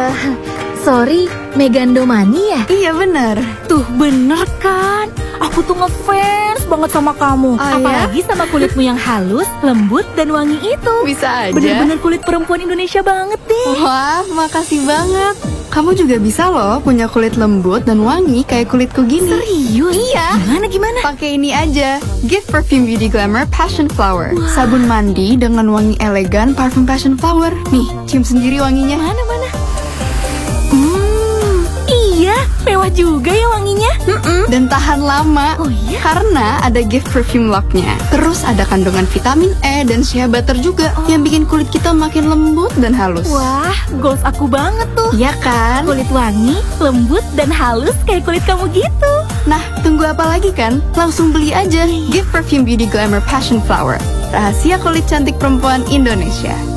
Sorry, Megan Domani ya? Iya bener. Tuh bener kan? Aku tuh ngefans banget sama kamu. Ah, Apalagi sama kulitmu yang halus, lembut, dan wangi itu. Bisa aja. Bener-bener kulit perempuan Indonesia banget deh. Wah, makasih banget. Kamu juga bisa loh punya kulit lembut dan wangi kayak kulitku gini. Serius? Iya. Gimana? Pakai ini aja, Gift Perfume Beauty Glamour Passion Flower. Sabun mandi dengan wangi elegan parfum Passion Flower. Nih, cium sendiri wanginya. Mana? Iya, mewah juga ya wanginya. Dan tahan lama. Oh iya? Karena ada Gift Perfume Lock-nya. Terus ada kandungan vitamin E dan shea butter juga yang bikin kulit kita makin lembut dan halus. Wah, goals aku banget tuh. Iya kan? Kulit wangi, lembut, dan halus kayak kulit kamu gitu. Nah, tunggu apa lagi kan? Langsung beli aja Gift Perfume Beauty Glamour Passion Flower. Rahasia kulit cantik perempuan Indonesia.